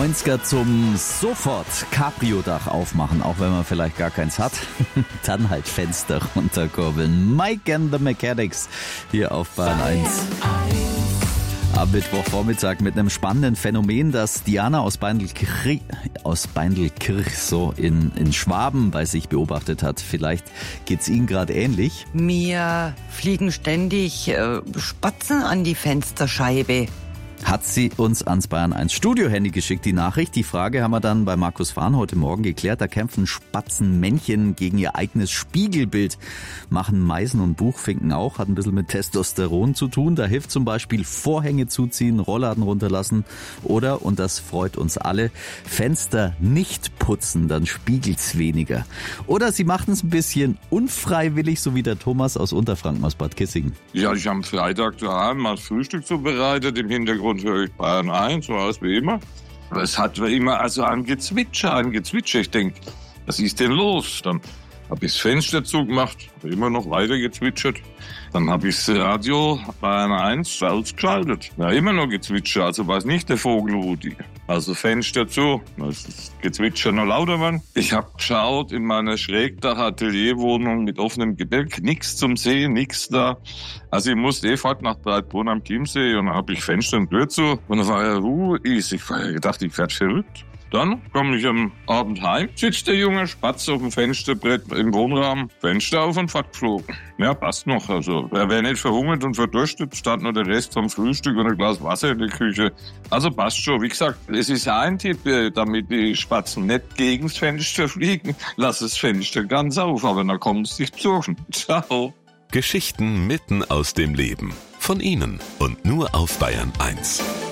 90er zum sofort Cabrio-Dach aufmachen, auch wenn man vielleicht gar keins hat. Dann halt Fenster runterkurbeln. Mike and the Mechanics hier auf Bayern 1. Am Mittwochvormittag mit einem spannenden Phänomen, das Diana aus Beindelkirch so in Schwaben bei sich beobachtet hat. Vielleicht geht's Ihnen gerade ähnlich. Mir fliegen ständig Spatzen an die Fensterscheibe. Hat sie uns ans Bayern 1 Studio-Handy geschickt, die Nachricht. Die Frage haben wir dann bei Markus Fahn heute Morgen geklärt. Da kämpfen Spatzenmännchen gegen ihr eigenes Spiegelbild. Machen Meisen und Buchfinken auch. Hat ein bisschen mit Testosteron zu tun. Da hilft zum Beispiel Vorhänge zuziehen, Rollladen runterlassen oder, und das freut uns alle, Fenster nicht putzen, dann spiegelt's weniger. Oder sie machen es ein bisschen unfreiwillig, so wie der Thomas aus Unterfranken aus Bad Kissingen. Ja, ich habe am Freitag daheim mal Frühstück zubereitet. Im Hintergrund höre ich Bayern 1, so aus wie immer. Aber es hat immer ein Gezwitscher. Ich denke, was ist denn los? Dann habe ich das Fenster zugemacht, habe immer noch weiter gezwitschert. Dann habe ich das Radio Bayern 1 ausgeschaltet. Ja, immer noch gezwitschert, also war es nicht der Vogel Rudi. Also Fenster zu, das Gezwitscher noch lauter geworden. Ich habe geschaut in meiner Schrägdach-Atelierwohnung mit offenem Gebälk, nichts zum Sehen, nichts da. Also ich musste fort nach Breitbrunn am Chiemsee und dann habe ich Fenster und Tür zu. Und dann war ja Ruhe. Ich war gedacht, ich werde verrückt. Dann komme ich am Abend heim, sitzt der junge Spatz auf dem Fensterbrett im Wohnraum, Fenster auf und fortgeflogen. Ja, passt noch. Also, er wäre nicht verhungert und verdurstet, stand nur der Rest vom Frühstück und ein Glas Wasser in der Küche. Also passt schon. Wie gesagt, es ist ein Tipp, damit die Spatzen nicht gegens Fenster fliegen. Lass das Fenster ganz auf, aber dann kommen sie sich besuchen. Ciao. Geschichten mitten aus dem Leben. Von Ihnen und nur auf Bayern 1.